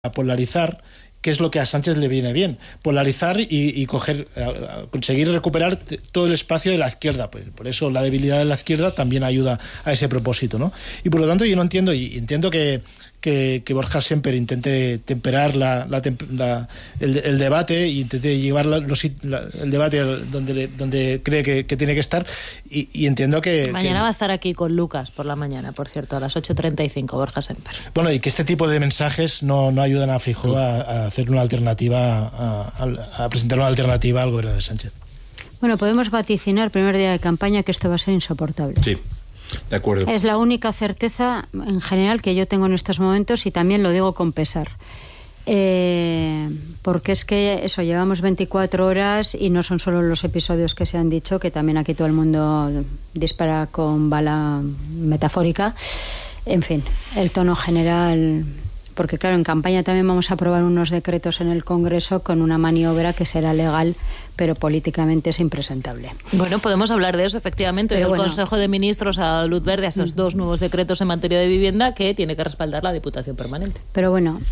polarizar, que es lo que a Sánchez le viene bien, polarizar y conseguir recuperar todo el espacio de la izquierda. Pues por eso la debilidad de la izquierda también ayuda a ese propósito, ¿no? Y por lo tanto yo no entiendo, y entiendo que Borja Semper intente temperar el debate y intente llevar el debate donde cree que tiene que estar, y entiendo que... Mañana va a estar aquí con Lucas por la mañana, por cierto, a las 8:35, Borja Semper. Bueno, y que este tipo de mensajes no ayudan a Feijóo a hacer una alternativa, a presentar una alternativa al gobierno de Sánchez. Bueno, podemos vaticinar primer día de campaña que esto va a ser insoportable. Sí. De acuerdo. Es la única certeza en general que yo tengo en estos momentos, y también lo digo con pesar. Porque es que eso, llevamos 24 horas y no son solo los episodios que se han dicho, que también aquí todo el mundo dispara con bala metafórica. En fin, el tono general... Porque claro, en campaña también vamos a aprobar unos decretos en el Congreso con una maniobra que será legal, pero políticamente es impresentable. Bueno, podemos hablar de eso, efectivamente, del Consejo de Ministros a dar luz verde a esos dos nuevos decretos en materia de vivienda que tiene que respaldar la Diputación Permanente. Pero bueno,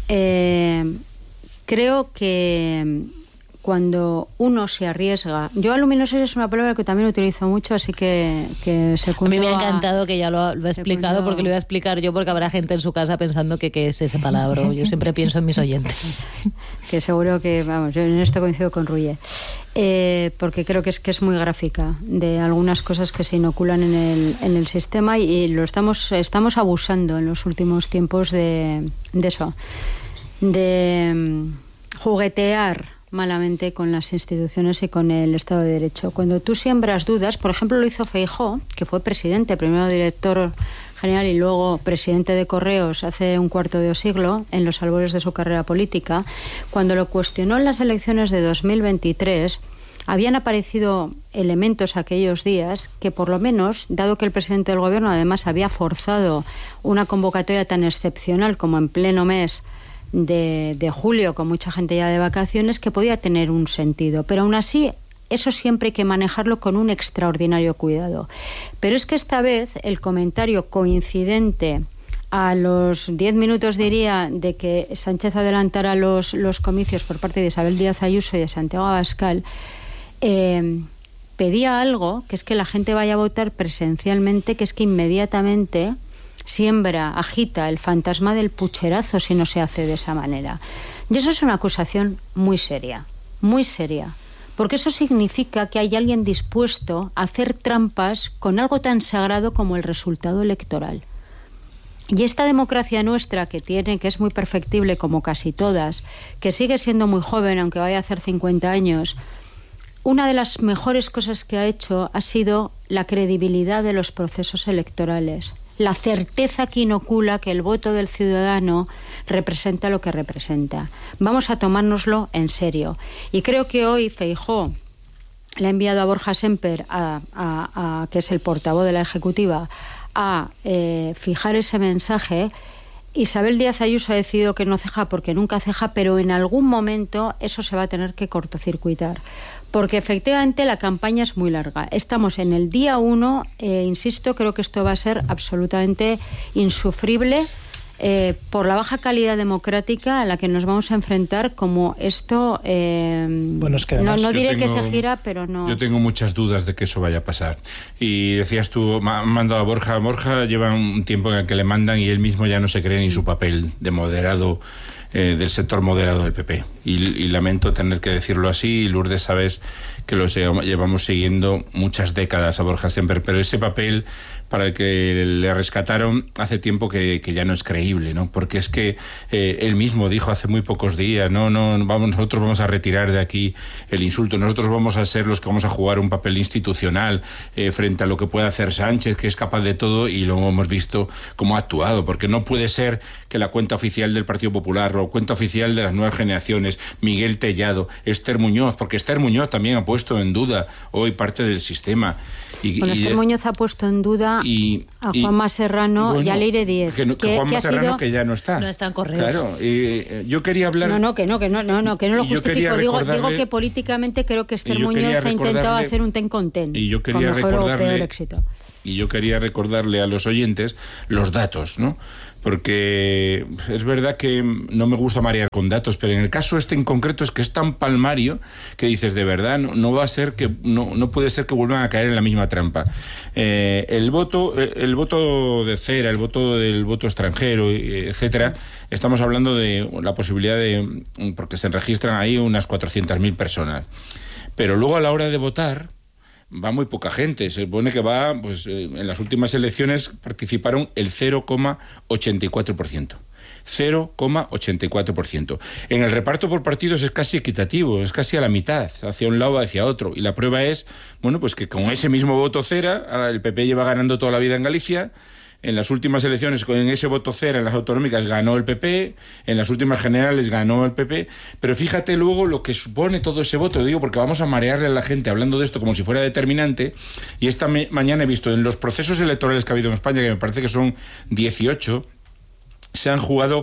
creo que cuando uno se arriesga... Yo aluminosis es una palabra que también utilizo mucho, así que secundo... A mí me ha encantado que ya lo ha explicado, porque lo voy a explicar yo, porque habrá gente en su casa pensando que qué es ese palabra. Yo siempre pienso en mis oyentes. Que seguro que, vamos, yo en esto coincido con Ruye. Porque creo que es muy gráfica de algunas cosas que se inoculan en el sistema, y lo estamos abusando en los últimos tiempos de eso, de juguetear malamente con las instituciones y con el Estado de Derecho. Cuando tú siembras dudas, por ejemplo, lo hizo Feijóo, que fue presidente, primero director general y luego presidente de Correos hace un cuarto de siglo, en los albores de su carrera política, cuando lo cuestionó en las elecciones de 2023, habían aparecido elementos aquellos días que, por lo menos, dado que el presidente del gobierno además había forzado una convocatoria tan excepcional como en pleno mes de julio, con mucha gente ya de vacaciones, que podía tener un sentido. Pero aún así, eso siempre hay que manejarlo con un extraordinario cuidado. Pero es que esta vez el comentario coincidente a los 10 minutos, diría, de que Sánchez adelantara los comicios por parte de Isabel Díaz Ayuso y de Santiago Abascal, pedía algo, que es que la gente vaya a votar presencialmente, que es que inmediatamente siembra, agita el fantasma del pucherazo si no se hace de esa manera. Y eso es una acusación muy seria, porque eso significa que hay alguien dispuesto a hacer trampas con algo tan sagrado como el resultado electoral. Y esta democracia nuestra que es muy perfectible como casi todas, que sigue siendo muy joven aunque vaya a hacer 50 años, una de las mejores cosas que ha hecho ha sido la credibilidad de los procesos electorales. La certeza que inocula que el voto del ciudadano representa lo que representa. Vamos a tomárnoslo en serio. Y creo que hoy Feijóo le ha enviado a Borja Semper, que es el portavoz de la Ejecutiva, a fijar ese mensaje. Isabel Díaz Ayuso ha decidido que no ceja porque nunca ceja, pero en algún momento eso se va a tener que cortocircuitar. Porque efectivamente la campaña es muy larga. Estamos en el día 1, insisto, creo que esto va a ser absolutamente insufrible por la baja calidad democrática a la que nos vamos a enfrentar, como esto... Bueno, es que además, no diré que se gira, pero no... Yo tengo muchas dudas de que eso vaya a pasar. Y decías tú, mandado a Borja. Borja lleva un tiempo en el que le mandan y él mismo ya no se cree ni su papel de moderado, del sector moderado del PP. Y lamento tener que decirlo así, y Lourdes, sabes que lo llevamos siguiendo muchas décadas a Borja Semper, pero ese papel para el que le rescataron hace tiempo que ya no es creíble, ¿no? Porque es que él mismo dijo hace muy pocos días, nosotros vamos a retirar de aquí el insulto, nosotros vamos a ser los que vamos a jugar un papel institucional frente a lo que puede hacer Sánchez, que es capaz de todo, y lo hemos visto cómo ha actuado, porque no puede ser que la cuenta oficial del Partido Popular o cuenta oficial de las nuevas generaciones, Miguel Tellado, Esther Muñoz, porque Esther Muñoz también ha puesto en duda hoy parte del sistema. Esther Muñoz ha puesto en duda a Juanma Serrano y a Leire Díez. Que Juanma Serrano, que ya no está. No está en Correos. Claro, yo quería hablar... Que no lo justifico. Digo que políticamente creo que Esther Muñoz ha intentado hacer un ten con ten. Y yo quería recordarle... Y yo quería recordarle a los oyentes los datos, ¿no? porque es verdad que no me gusta marear con datos, pero en el caso este en concreto es que es tan palmario que dices, de verdad, no va a ser que no puede ser que vuelvan a caer en la misma trampa. El voto de cera, el voto extranjero, etcétera, estamos hablando de la posibilidad de, porque se registran ahí unas 400.000 personas, pero luego a la hora de votar va muy poca gente. Se supone que va, pues en las últimas elecciones participaron el 0,84%. 0,84%. En el reparto por partidos es casi equitativo, es casi a la mitad, hacia un lado o hacia otro. Y la prueba es, bueno, pues que con ese mismo voto cera, el PP lleva ganando toda la vida en Galicia. En las últimas elecciones, con ese voto cera en las autonómicas, ganó el PP, en las últimas generales ganó el PP, pero fíjate luego lo que supone todo ese voto, digo, porque vamos a marearle a la gente hablando de esto como si fuera determinante, y esta mañana he visto en los procesos electorales que ha habido en España, que me parece que son 18, se han jugado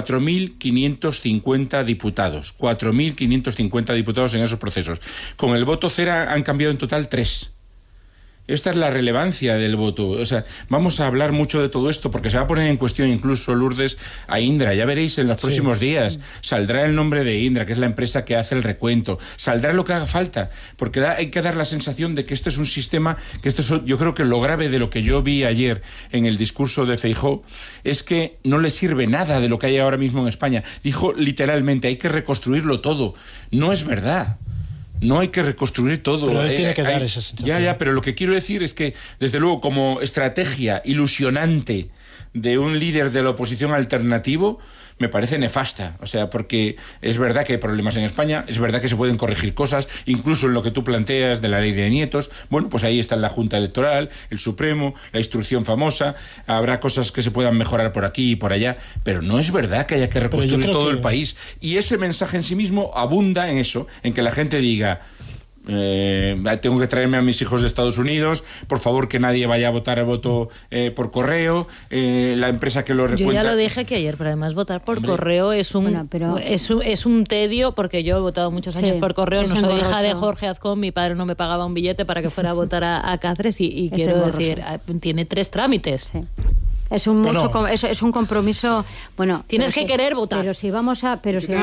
4.550 diputados, 4.550 diputados en esos procesos. Con el voto cera han cambiado en total 3. Esta es la relevancia del voto. O sea, vamos a hablar mucho de todo esto porque se va a poner en cuestión incluso, Lourdes, a Indra. Ya veréis en los próximos días. Saldrá el nombre de Indra, que es la empresa que hace el recuento. Saldrá lo que haga falta, porque hay que dar la sensación de que esto es un sistema, que esto es, yo creo que lo grave de lo que yo vi ayer en el discurso de Feijóo es que no le sirve nada de lo que hay ahora mismo en España. Dijo literalmente, hay que reconstruirlo todo. No es verdad. No hay que reconstruir todo. Pero él tiene que dar esa sensación. Ya, pero lo que quiero decir es que, desde luego, como estrategia ilusionante de un líder de la oposición alternativo, me parece nefasta. O sea, porque es verdad que hay problemas en España, es verdad que se pueden corregir cosas, incluso en lo que tú planteas de la ley de nietos. Bueno, pues ahí está la Junta Electoral, el Supremo, la instrucción famosa, habrá cosas que se puedan mejorar por aquí y por allá, pero no es verdad que haya que reconstruir todo el país. Y ese mensaje en sí mismo abunda en eso, en que la gente diga... tengo que traerme a mis hijos de Estados Unidos, por favor que nadie vaya a votar el voto por correo, la empresa que lo recuenta. Yo ya lo dije que ayer, pero además votar por correo es un tedio, porque yo he votado muchos años por correo, no soy hija de Jorge Azcón, mi padre no me pagaba un billete para que fuera a votar a Cáceres y quiero decir, tiene 3 trámites. Sí. Es un compromiso, bueno, tienes que querer votar. Pero si vamos a pero si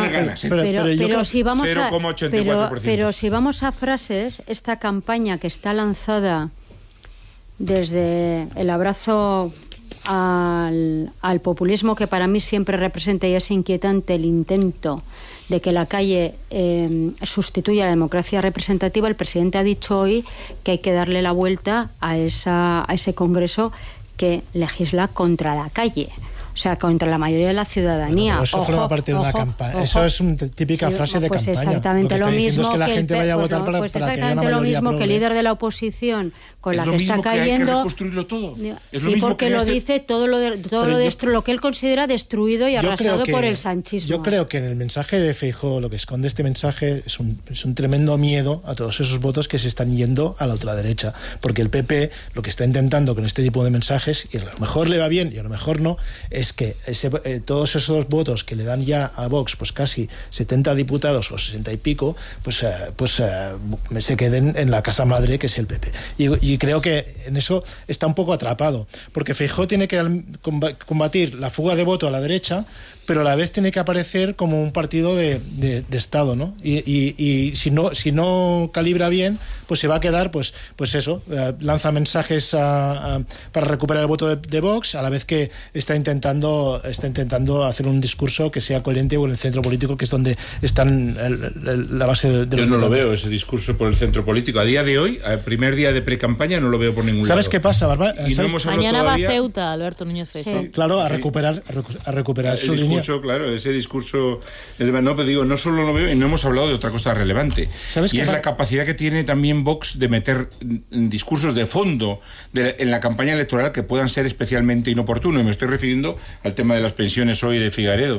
vamos a frases, esta campaña que está lanzada desde el abrazo al populismo, que para mí siempre representa y es inquietante el intento de que la calle sustituya a la democracia representativa, el presidente ha dicho hoy que hay que darle la vuelta a ese Congreso que legisla contra la calle, o sea, contra la mayoría de la ciudadanía. Bueno, eso forma parte de una campaña. Eso es una típica frase de campaña. Exactamente lo mismo es que la gente vaya a votar para que haya una mayoría mismo progre. que el líder de la oposición con la que está cayendo. Hay que reconstruirlo todo. Sí, porque lo dice todo lo que él considera destruido y arrasado por el sanchismo. Yo creo que en el mensaje de Feijóo lo que esconde este mensaje es un tremendo miedo a todos esos votos que se están yendo a la ultraderecha, porque el PP lo que está intentando con este tipo de mensajes, y a lo mejor le va bien y a lo mejor no, es que todos esos votos que le dan ya a Vox, pues casi 70 diputados o 60 y pico, pues se queden en la casa madre, que es el PP. Y creo que en eso está un poco atrapado, porque Feijóo tiene que combatir la fuga de voto a la derecha, pero a la vez tiene que aparecer como un partido de Estado, ¿no? Y si no calibra bien, pues se va a quedar, pues eso, lanza mensajes para recuperar el voto de Vox, a la vez que está intentando hacer un discurso que sea coherente con el centro político, que es donde están la base de los Yo no lo veo, ese discurso por el centro político. A día de hoy, al primer día de precampaña, no lo veo por ningún lado. ¿Sabes qué pasa, Bárbara? Mañana va a Ceuta, Alberto Núñez Feijóo. Sí. Claro, a recuperar su línea. Claro, ese discurso, no, pero digo, no solo lo veo, y no hemos hablado de otra cosa relevante, y es la capacidad que tiene también Vox de meter discursos de fondo en la campaña electoral que puedan ser especialmente inoportunos, y me estoy refiriendo al tema de las pensiones hoy de Figaredo.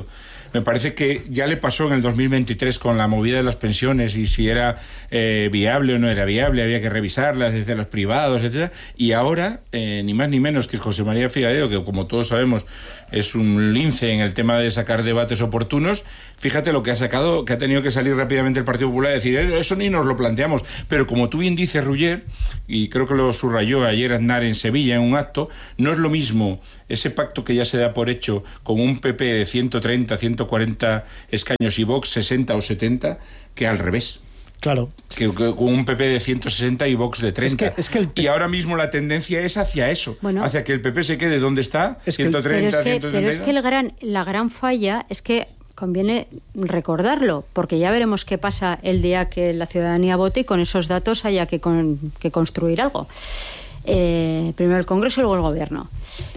Me parece que ya le pasó en el 2023 con la movida de las pensiones y si era viable o no era viable, había que revisarlas desde los privados, etcétera. Y ahora, ni más ni menos que José María Figadeo, que como todos sabemos es un lince en el tema de sacar debates oportunos, fíjate lo que ha sacado, que ha tenido que salir rápidamente el Partido Popular y decir, eso ni nos lo planteamos. Pero como tú bien dices, Ruller, y creo que lo subrayó ayer Aznar en Sevilla en un acto, no es lo mismo ese pacto que ya se da por hecho con un PP de 130, 140 escaños y Vox 60 o 70, que al revés. Claro. Que con un PP de 160 y Vox de 30. Y ahora mismo la tendencia es hacia eso, hacia que el PP se quede donde está, 130, 130. Pero es que la gran falla es que conviene recordarlo, porque ya veremos qué pasa el día que la ciudadanía vote y con esos datos haya que construir algo. Primero el Congreso y luego el Gobierno.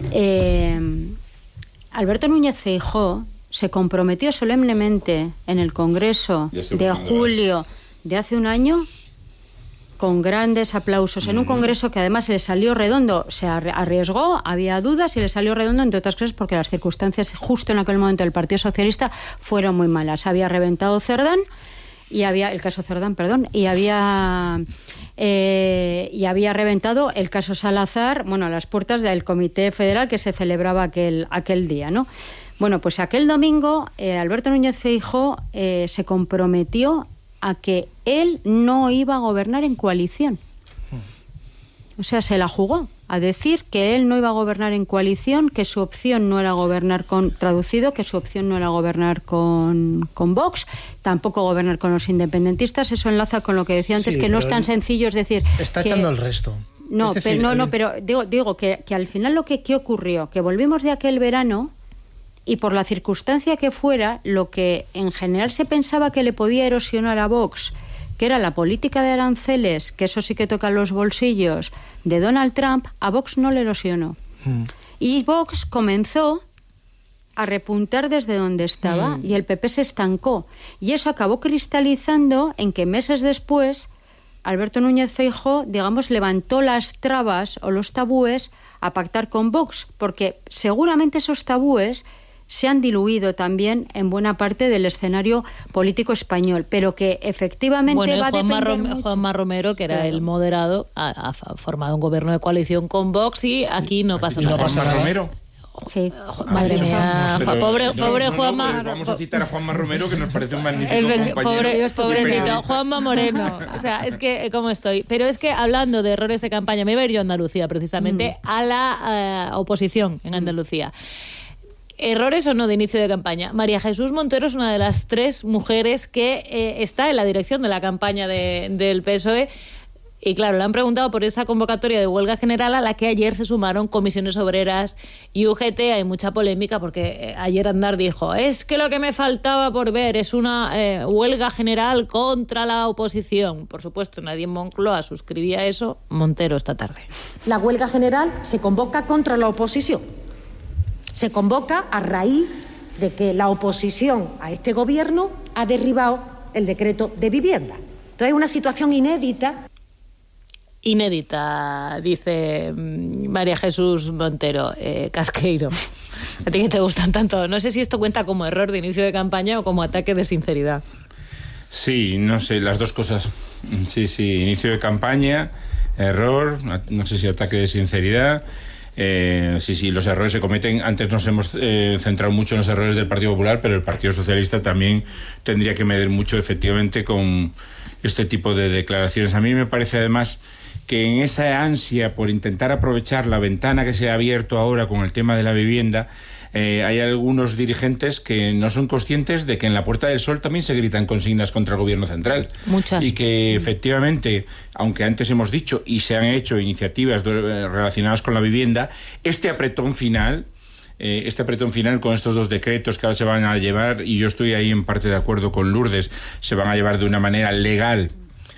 Alberto Núñez Feijóo se comprometió solemnemente en el Congreso de julio de hace un año, con grandes aplausos, en un Congreso que además se le salió redondo, se arriesgó, había dudas y le salió redondo, entre otras cosas porque las circunstancias justo en aquel momento del Partido Socialista fueron muy malas. Había reventado Cerdán, y había el caso Cerdán, perdón, y había reventado el caso Salazar, a las puertas del Comité Federal que se celebraba aquel día, ¿no? Bueno, pues aquel domingo Alberto Núñez Feijóo se comprometió a que él no iba a gobernar en coalición. O sea, se la jugó a decir que él no iba a gobernar en coalición, que su opción no era gobernar que su opción no era gobernar con Vox, tampoco gobernar con los independentistas. Eso enlaza con lo que decía antes, que no es tan sencillo, es decir... Está echando el resto. No, pero digo que al final ¿qué ocurrió? Que volvimos de aquel verano y por la circunstancia que fuera, lo que en general se pensaba que le podía erosionar a Vox, que era la política de aranceles, que eso sí que toca los bolsillos, de Donald Trump, a Vox no le erosionó. Y Vox comenzó a repuntar desde donde estaba y el PP se estancó. Y eso acabó cristalizando en que meses después Alberto Núñez Feijóo, levantó las trabas o los tabúes a pactar con Vox, porque seguramente esos tabúes se han diluido también en buena parte del escenario político español, pero que efectivamente va a depender mucho. Juanma Romero, que era el moderado, ha formado un gobierno de coalición con Vox y aquí no pasa nada. ¿No pasa Romero? Sí. Madre mía, pobre Juanma. Vamos a citar a Juanma Romero, que nos parece un magnífico compañero. Pobrecito, Juanma Moreno. O sea, es que, ¿cómo estoy? Pero es que hablando de errores de campaña, me iba a ir yo a Andalucía, precisamente, a la oposición en Andalucía. ¿Errores o no de inicio de campaña? María Jesús Montero es una de las 3 mujeres que está en la dirección de la campaña del PSOE. Y claro, le han preguntado por esa convocatoria de huelga general a la que ayer se sumaron Comisiones Obreras y UGT. Hay mucha polémica porque ayer Aznar dijo, es que lo que me faltaba por ver es una huelga general contra la oposición. Por supuesto, nadie en Moncloa suscribía eso. Montero esta tarde. La huelga general se convoca contra la oposición. Se convoca a raíz de que la oposición a este gobierno ha derribado el decreto de vivienda. Entonces es una situación inédita. Inédita, dice María Jesús Montero. Casqueiro, a ti que te gustan tanto. No sé si esto cuenta como error de inicio de campaña o como ataque de sinceridad. Sí, no sé, las dos cosas. Sí, inicio de campaña, error, no sé si ataque de sinceridad. Sí, los errores se cometen. Antes nos hemos centrado mucho en los errores del Partido Popular, pero el Partido Socialista también tendría que medir mucho, efectivamente, con este tipo de declaraciones. A mí me parece, además, que en esa ansia por intentar aprovechar la ventana que se ha abierto ahora con el tema de la vivienda, hay algunos dirigentes que no son conscientes de que en la Puerta del Sol también se gritan consignas contra el Gobierno central. Muchas. Y que efectivamente, aunque antes hemos dicho y se han hecho iniciativas relacionadas con la vivienda, este apretón final con estos 2 decretos que ahora se van a llevar, y yo estoy ahí en parte de acuerdo con Lourdes, se van a llevar de una manera legal.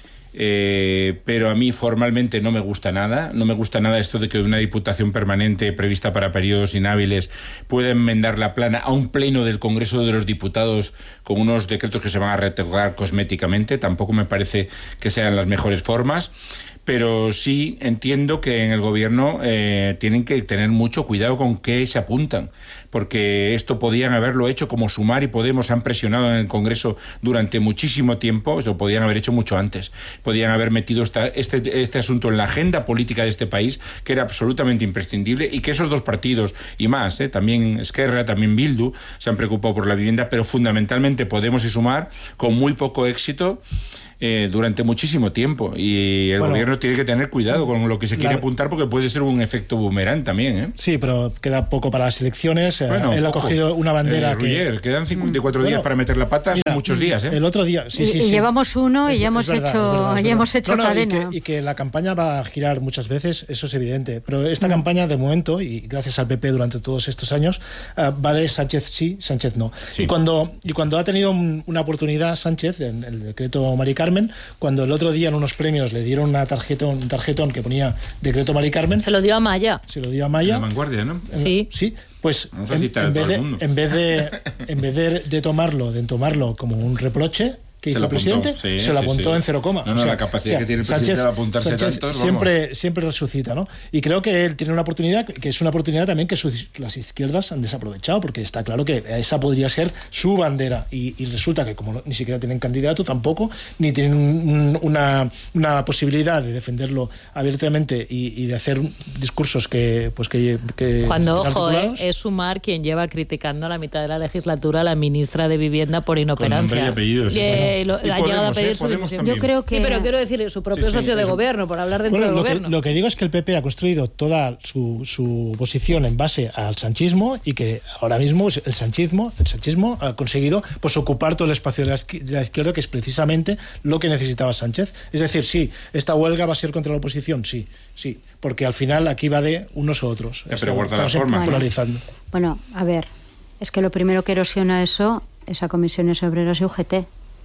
Pero a mí formalmente no me gusta nada esto de que una diputación permanente prevista para periodos inhábiles pueda enmendar la plana a un pleno del Congreso de los Diputados con unos decretos que se van a retocar cosméticamente. Tampoco me parece que sean las mejores formas. pero sí entiendo que en el gobierno tienen que tener mucho cuidado con qué se apuntan, porque esto podían haberlo hecho como Sumar y Podemos han presionado en el Congreso durante muchísimo tiempo, lo podían haber hecho mucho antes. Podían haber metido este asunto en la agenda política de este país, que era absolutamente imprescindible, y que esos dos partidos y más, también Esquerra, también Bildu, se han preocupado por la vivienda, pero fundamentalmente Podemos y Sumar, con muy poco éxito, durante muchísimo tiempo, y el gobierno tiene que tener cuidado con lo que se quiere apuntar, porque puede ser un efecto boomerang también, Sí, pero queda poco para las elecciones. Él ha cogido una bandera Roger, quedan 54 días para meter la pata, son muchos días, El otro día, sí. Llevamos uno y ya hemos hecho cadena. Y que la campaña va a girar muchas veces, eso es evidente, pero esta campaña de momento, y gracias al PP durante todos estos años, va de Sánchez sí, Sánchez no. Sí. Y cuando ha tenido una oportunidad Sánchez, en el decreto Mari Carmen, cuando el otro día en unos premios le dieron un tarjetón que ponía decreto Mari Carmen, se lo dio a Maya. La Vanguardia, ¿no? Sí. Pues en vez de tomarlo como un reproche que hizo el presidente, se lo apuntó en 0, la capacidad que tiene el presidente de apuntarse tantos, siempre resucita, ¿no? Y creo que él tiene una oportunidad, que es una oportunidad también que las izquierdas han desaprovechado, porque está claro que esa podría ser su bandera, y resulta que como ni siquiera tienen candidato tampoco, ni tienen una posibilidad de defenderlo abiertamente y de hacer discursos que cuando, ojo, es Sumar quien lleva criticando a la mitad de la legislatura a la ministra de Vivienda por inoperancia. Con nombre y apellidos, ha llegado a pedir su dimisión. Yo creo que... Sí, pero quiero decir, su propio socio de gobierno, por hablar dentro del gobierno. Lo que digo es que el PP ha construido toda su posición en base al sanchismo, y que ahora mismo el sanchismo ha conseguido ocupar todo el espacio de la izquierda, que es precisamente lo que necesitaba Sánchez. Es decir, sí, esta huelga va a ser contra la oposición, sí, porque al final aquí va de unos a otros. Pero guarda la forma. Polarizando. Bueno, a ver, es que lo primero que erosiona eso es a Comisiones Obreras y UGT.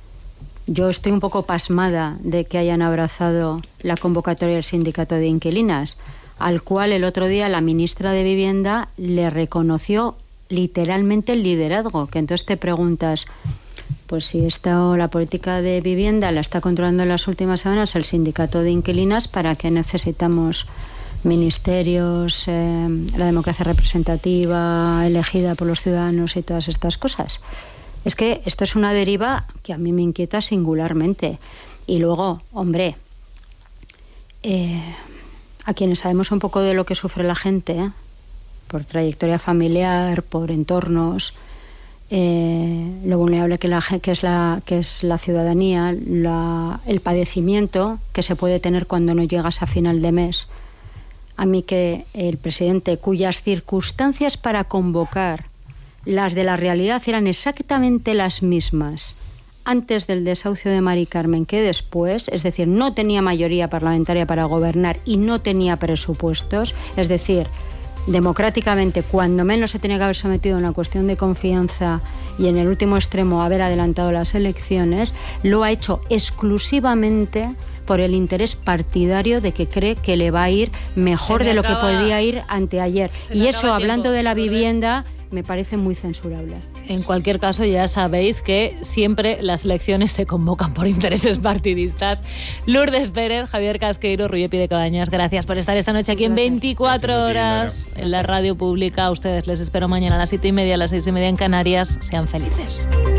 Yo estoy un poco pasmada de que hayan abrazado la convocatoria del sindicato de inquilinas, al cual el otro día la ministra de Vivienda le reconoció literalmente el liderazgo, que entonces te preguntas, pues si la política de vivienda la está controlando en las últimas semanas el sindicato de inquilinas, ¿para qué necesitamos ministerios, la democracia representativa elegida por los ciudadanos y todas estas cosas? Es que esto es una deriva que a mí me inquieta singularmente. Y luego, hombre, a quienes sabemos un poco de lo que sufre la gente, por trayectoria familiar, por entornos, lo vulnerable que es la ciudadanía, el padecimiento que se puede tener cuando no llegas a final de mes. A mí que el presidente, cuyas circunstancias para convocar las de la realidad eran exactamente las mismas antes del desahucio de Mari Carmen que después, es decir, no tenía mayoría parlamentaria para gobernar y no tenía presupuestos, es decir, democráticamente, cuando menos se tenía que haber sometido a una cuestión de confianza y en el último extremo haber adelantado las elecciones, lo ha hecho exclusivamente por el interés partidario de que cree que le va a ir mejor de lo que podía ir anteayer. Y eso, hablando de la vivienda, me parece muy censurable. En cualquier caso, ya sabéis que siempre las elecciones se convocan por intereses partidistas. Lourdes Pérez, Javier Casqueiro, Ruye Pide Cabañas, gracias por estar esta noche aquí en 24 horas en la radio pública. A ustedes les espero mañana a las 7:30, a las 6:30 en Canarias. Sean felices.